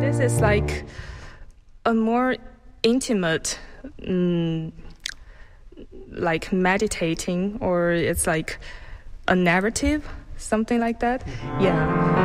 this is like a more intimate, like meditating, or it's like a narrative, something like that. Yeah.